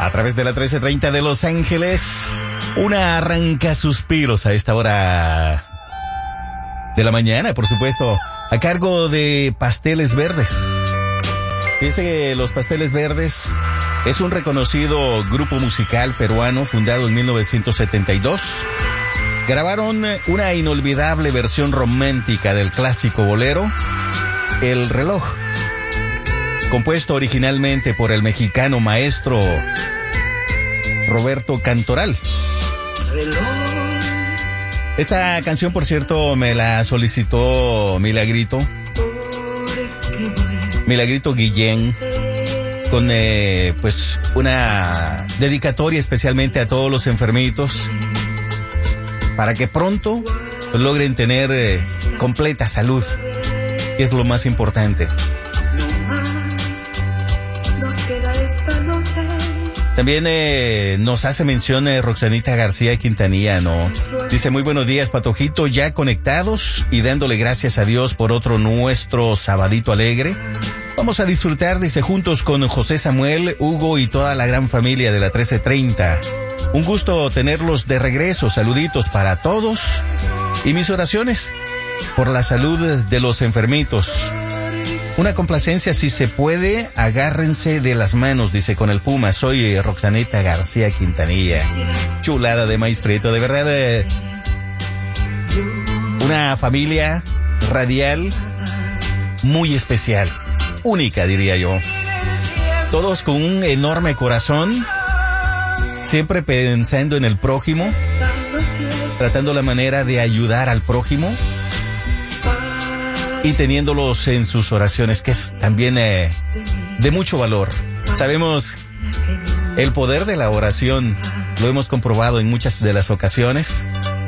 A través de la 1330 de Los Ángeles, una arranca suspiros a esta hora de la mañana, por supuesto, a cargo de Pasteles Verdes. Fíjense que los Pasteles Verdes es un reconocido grupo musical peruano fundado en 1972. Grabaron una inolvidable versión romántica del clásico bolero, El Reloj, compuesto originalmente por el mexicano maestro Roberto Cantoral. Esta canción, por cierto, me la solicitó Milagrito Guillén, con pues una dedicatoria especialmente a todos los enfermitos, para que pronto logren tener completa salud, que es lo más importante. También nos hace mención Roxanita García Quintanilla, ¿no? Dice, muy buenos días, Patojito, ya conectados y dándole gracias a Dios por otro nuestro sabadito alegre. Vamos a disfrutar, dice, juntos con José Samuel, Hugo y toda la gran familia de la 1330. Un gusto tenerlos de regreso, saluditos para todos y mis oraciones por la salud de los enfermitos. Una complacencia, si se puede, agárrense de las manos, dice, con el Puma. Soy Roxaneta García Quintanilla. Chulada de maíz prieto, de verdad. Una familia radial muy especial, única, diría yo. Todos con un enorme corazón, siempre pensando en el prójimo, tratando la manera de ayudar al prójimo y teniéndolos en sus oraciones, que es también de mucho valor. Sabemos el poder de la oración, lo hemos comprobado en muchas de las ocasiones.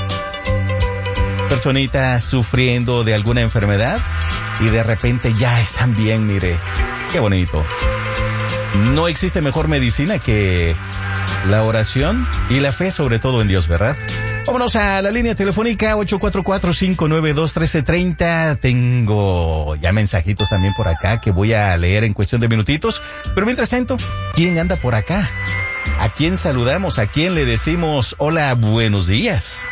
Personitas sufriendo de alguna enfermedad y de repente ya están bien, mire, qué bonito. No existe mejor medicina que la oración y la fe, sobre todo en Dios, ¿verdad? Vámonos a la línea telefónica 844-592-1330. Tengo ya mensajitos también por acá que voy a leer en cuestión de minutitos. Pero mientras tanto, ¿quién anda por acá? ¿A quién saludamos? ¿A quién le decimos hola, buenos días?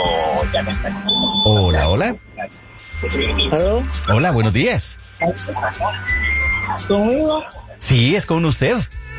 Hola, hola. ¿Aló? Hola, buenos días. ¿Conmigo? Sí, es con usted.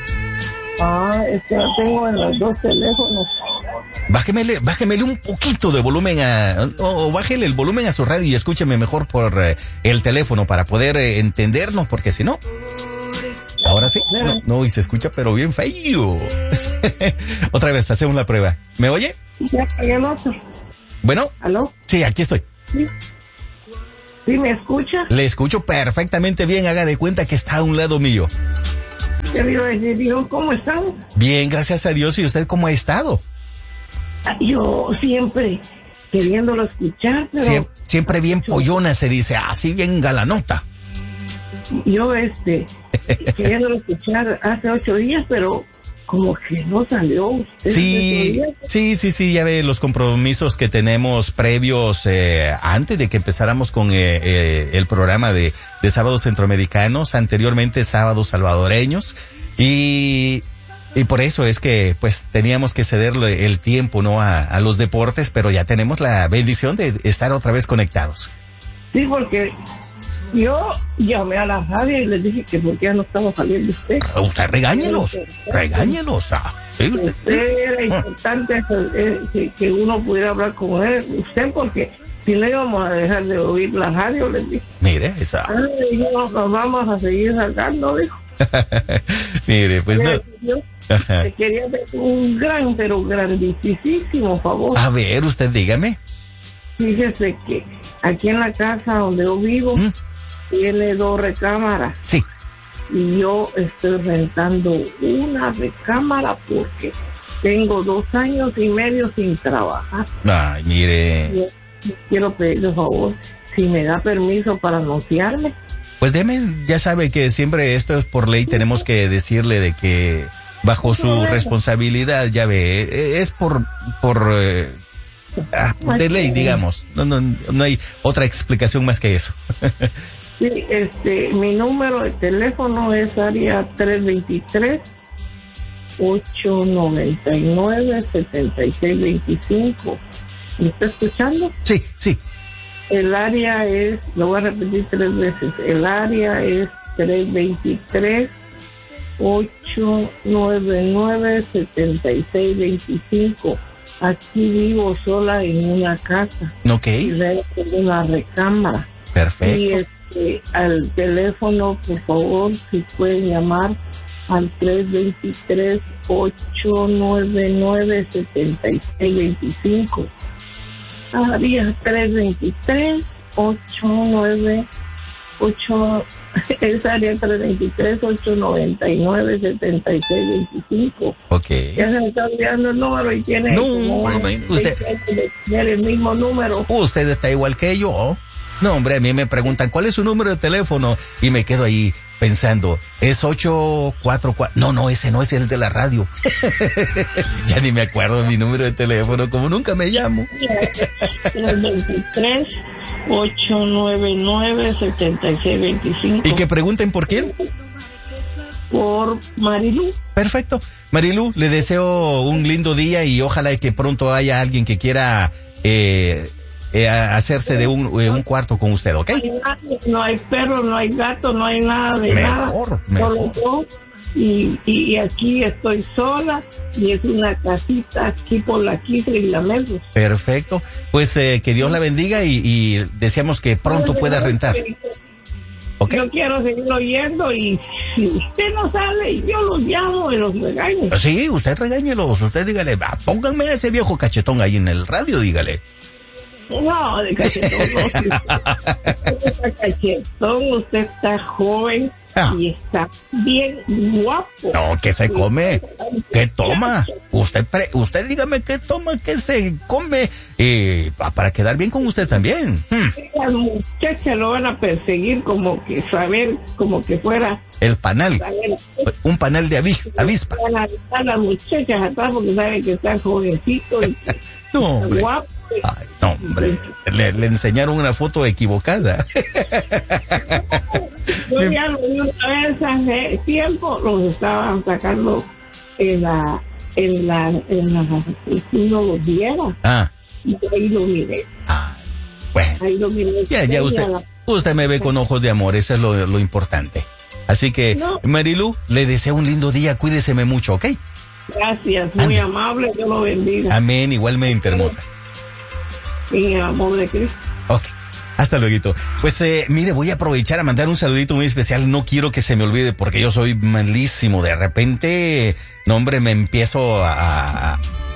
Es que tengo en los dos teléfonos. Bájemele un poquito de volumen o bájele el volumen a su radio y escúcheme mejor por el teléfono para poder entendernos, porque si no, ahora sí, no, y se escucha pero bien feo. Otra vez, hacemos la prueba. ¿Me oye? Ya pagué el otro. Bueno. ¿Aló? Sí, aquí estoy. Sí. ¿Sí me escucha? Le escucho perfectamente bien, haga de cuenta que está a un lado mío. ¿Qué le iba a decir? Digo, ¿cómo están? Bien, gracias a Dios. ¿Y usted cómo ha estado? Yo siempre queriéndolo escuchar, pero... Siempre bien pollona, se dice, así bien galanota. Yo, queriéndolo escuchar hace 8 días, pero como que no salió usted. Sí, ya ve los compromisos que tenemos previos antes de que empezáramos con el programa de Sábados Centroamericanos, anteriormente Sábados Salvadoreños, y por eso es que pues teníamos que cederle el tiempo, ¿no?, a los deportes, pero ya tenemos la bendición de estar otra vez conectados. Sí, porque yo llamé a la radio y les dije que porque ya no estaba saliendo usted. Usted regáñelos. ¿Sí? Era importante que uno pudiera hablar con usted, porque si no íbamos a dejar de oír la radio, les dije. Mire, esa. Nos vamos a seguir sacando, dijo. Mire, pues no. Yo te quería hacer un gran, pero grandísimo favor. A ver, usted dígame. Fíjese que aquí en la casa donde yo vivo tiene 2 recámaras. Sí. Y yo estoy rentando una recámara porque tengo 2 años y medio sin trabajar. Ay, mire. Yo quiero pedirle por favor, si me da permiso para anunciarme. Pues deme, ya sabe que siempre esto es por ley, tenemos que decirle de que bajo su responsabilidad, ya ve, es por de ley, digamos. No hay otra explicación más que eso. Sí, mi número de teléfono es área 323 899-7625. ¿Me está escuchando? Sí, sí. El área es, lo voy a repetir 3 veces, el área es 323-899-7625. Aquí vivo sola en una casa. Ok. Y rento una recámara. Perfecto. Y al teléfono, por favor, si pueden llamar al 323-899-7625. Área 323-898, es área 323-899-7625. Ok. Ya se me está olvidando el número y tiene usted el mismo número. Usted está igual que yo. No, hombre, a mí me preguntan, ¿cuál es su número de teléfono? Y me quedo ahí pensando, es 844. No, ese no es el de la radio. Ya ni me acuerdo de mi número de teléfono, como nunca me llamo. 323-899-7625. Y que pregunten por quién. Por Marilu. Perfecto. Marilu, le deseo un lindo día y ojalá que pronto haya alguien que quiera hacerse de un cuarto con usted, ¿ok? No hay perro, no hay gato, no hay nada de mejor. Solo yo. Y aquí estoy sola y es una casita aquí por la Quisra y la Melo. Perfecto. Pues que Dios la bendiga y deseamos que pronto pueda rentar. ¿Okay? Yo quiero seguir oyendo y si usted no sale, yo los llamo y los regaño. Sí, usted regáñelos. Usted dígale, pónganme a ese viejo cachetón ahí en el radio, dígale. No, de cachetón no. Usted está cachetón, usted está joven y está bien guapo. No, ¿qué se come? ¿Qué toma? Usted dígame qué toma, qué se come para quedar bien con usted también. Las muchachas lo van a perseguir como que fuera el panal, un panal de avispa. Van a las muchachas atrás porque saben que está jovencito y no, hombre. Guapo. Ay, no, hombre, le enseñaron una foto equivocada. Yo ya lo vi una vez hace tiempo, los estaban sacando en la si uno los viera. Y ahí lo miré. Bueno. Ahí lo miré. Ya usted me ve con ojos de amor, eso es lo importante. Así que, Marilu, le deseo un lindo día, cuídeseme mucho, ¿ok? Gracias, muy amable, Dios lo bendiga. Amén, igualmente, hermosa. En el amor de Cristo. Ok, hasta luego. Pues mire, voy a aprovechar a mandar un saludito muy especial, no quiero que se me olvide porque yo soy malísimo, de repente, no hombre, me empiezo a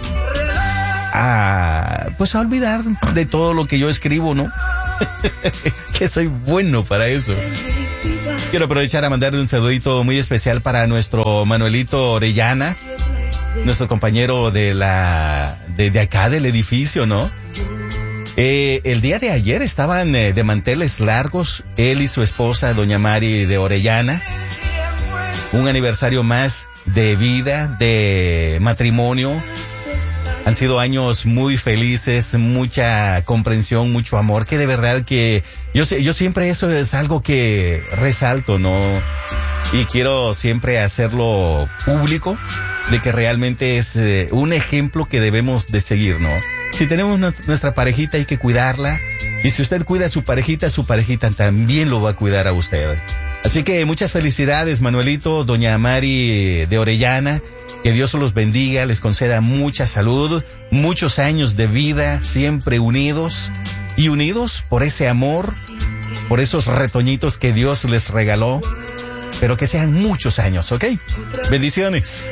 olvidar de todo lo que yo escribo, ¿no? Que soy bueno para eso. Quiero aprovechar a mandarle un saludito muy especial para nuestro Manuelito Orellana, nuestro compañero de acá del edificio, ¿no? El día de ayer estaban de manteles largos, él y su esposa, doña Mari de Orellana. Un aniversario más de vida, de matrimonio. Han sido años muy felices, mucha comprensión, mucho amor, que de verdad que yo siempre eso es algo que resalto, ¿no? Y quiero siempre hacerlo público, de que realmente es un ejemplo que debemos de seguir, ¿no? Si tenemos nuestra parejita hay que cuidarla, y si usted cuida a su parejita también lo va a cuidar a usted. Así que muchas felicidades, Manuelito, doña Mari de Orellana, que Dios los bendiga, les conceda mucha salud, muchos años de vida, siempre unidos por ese amor, por esos retoñitos que Dios les regaló, pero que sean muchos años, ¿ok? Bendiciones.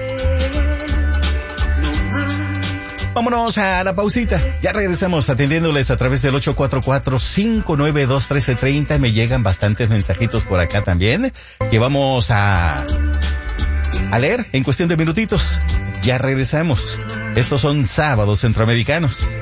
Vámonos a la pausita. Ya regresamos atendiéndoles a través del 844-592-1330. Me llegan bastantes mensajitos por acá también que vamos a leer en cuestión de minutitos. Ya regresamos. Estos son Sábados Centroamericanos.